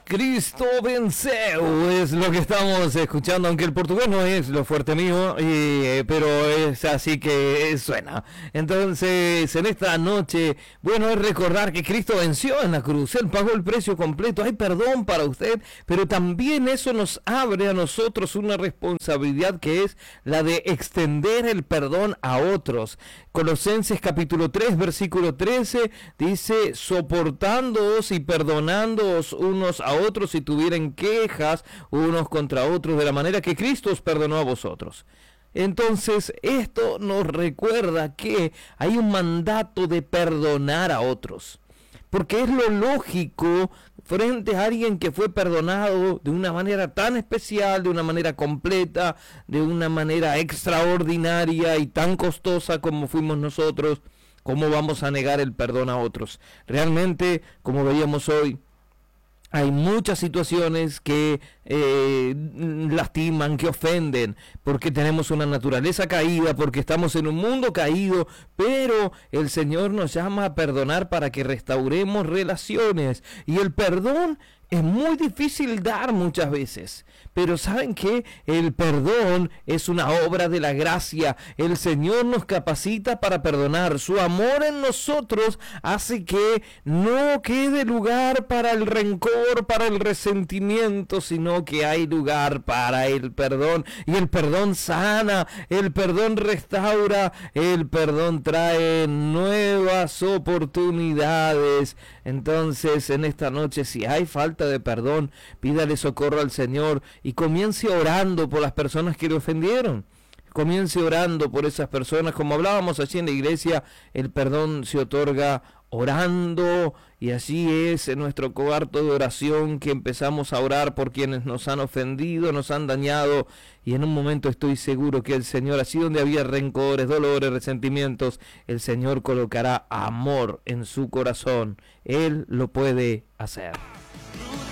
Cristo venceu es lo que estamos escuchando, aunque el portugués no es lo fuerte mío, pero es así que suena. Entonces, en esta noche, bueno, es recordar que Cristo venció en la cruz, Él pagó el precio completo, hay perdón para usted, pero también eso nos abre a nosotros una responsabilidad que es la de extender el perdón a otros. Colosenses capítulo 3, versículo 13, dice, soportándoos y perdonándoos unos a otros si tuvieran quejas unos contra otros, de la manera que Cristo os perdonó a vosotros. Entonces, esto nos recuerda que hay un mandato de perdonar a otros, porque es lo lógico frente a alguien que fue perdonado de una manera tan especial, de una manera completa, de una manera extraordinaria y tan costosa como fuimos nosotros. ¿Cómo vamos a negar el perdón a otros? Realmente, como veíamos hoy, hay muchas situaciones que lastiman, que ofenden, porque tenemos una naturaleza caída, porque estamos en un mundo caído, pero el Señor nos llama a perdonar para que restauremos relaciones. Y el perdón es muy difícil dar muchas veces, pero ¿saben qué? El perdón es una obra de la gracia. El Señor nos capacita para perdonar. Su amor en nosotros hace que no quede lugar para el rencor, para el resentimiento, sino que hay lugar para el perdón. Y el perdón sana, el perdón restaura, el perdón trae nuevas oportunidades. Entonces, en esta noche, si hay falta de perdón, pídale socorro al Señor y comience orando por las personas que le ofendieron. Comience orando por esas personas. Como hablábamos allí en la iglesia, el perdón se otorga orando, y así es en nuestro cuarto de oración que empezamos a orar por quienes nos han ofendido, nos han dañado, y en un momento estoy seguro que el Señor, así donde había rencores, dolores, resentimientos, el Señor colocará amor en su corazón. Él lo puede hacer.